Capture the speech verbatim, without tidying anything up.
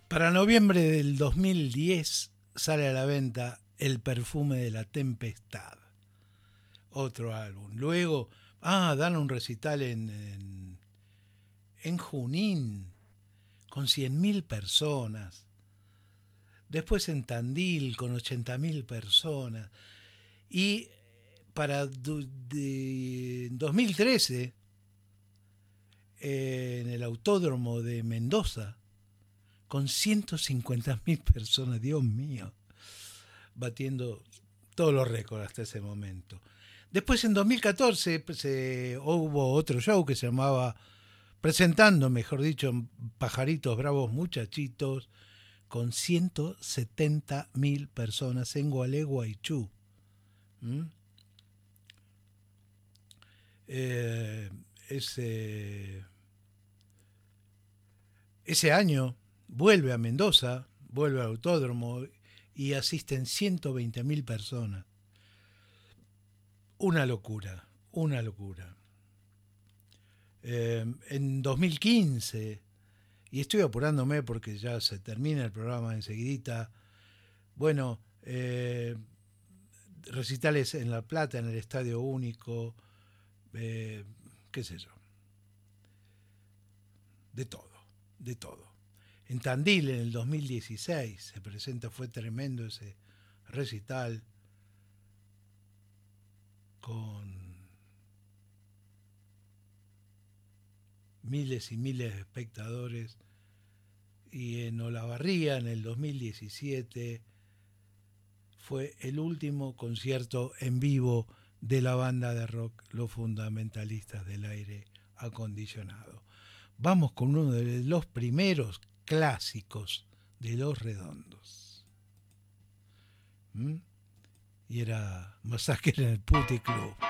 Para noviembre del dos mil diez sale a la venta El perfume de la tempestad, otro álbum. Luego, ah, dan un recital en, en, en Junín con cien mil personas. Después en Tandil con ochenta mil personas. Y para de dos mil trece, eh, en el Autódromo de Mendoza, con ciento cincuenta mil personas, Dios mío, batiendo todos los récords hasta ese momento. Después en dos mil catorce se, hubo otro show que se llamaba, presentando, mejor dicho, Pajaritos Bravos Muchachitos, con ciento setenta mil personas en Gualeguaychú. ¿Mm? Eh, ese, ese año vuelve a Mendoza, vuelve al autódromo y asisten ciento veinte mil personas. Una locura, una locura. Eh, en dos mil quince, y estoy apurándome porque ya se termina el programa enseguidita, bueno, eh, recitales en La Plata, en el Estadio Único, eh, qué sé yo, de todo, de todo. En Tandil en el dos mil dieciséis se presenta, fue tremendo ese recital con miles y miles de espectadores. Y en Olavarría en el dos mil diecisiete fue el último concierto en vivo de la banda de rock Los Fundamentalistas del Aire Acondicionado. Vamos con uno de los primeros clásicos de Los Redondos. ¿Mm? Y era Masacre en el Puticlub.